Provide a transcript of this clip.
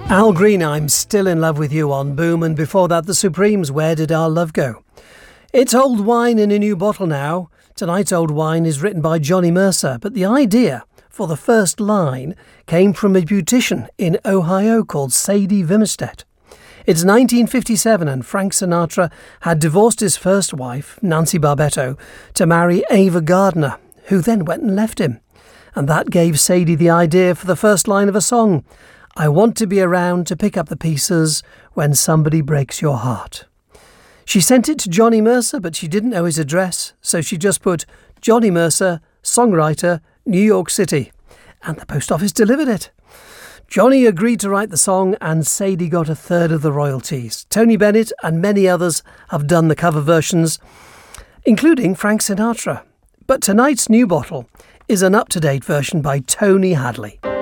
Al Green, I'm Still in Love with You on Boom, and before that The Supremes, Where Did Our Love Go? It's old wine in a new bottle now. Tonight's Old Wine is written by Johnny Mercer, but the idea for the first line came from a beautician in Ohio called Sadie Vimmerstedt. It's 1957 and Frank Sinatra had divorced his first wife, Nancy Barbetto, to marry Ava Gardner, who then went and left him. And that gave Sadie the idea for the first line of a song. I want to be around to pick up the pieces when somebody breaks your heart. She sent it to Johnny Mercer, but she didn't know his address, so she just put Johnny Mercer, songwriter, New York City, and the post office delivered it. Johnny agreed to write the song, and Sadie got a third of the royalties. Tony Bennett and many others have done the cover versions, including Frank Sinatra. But tonight's new bottle is an up-to-date version by Tony Hadley.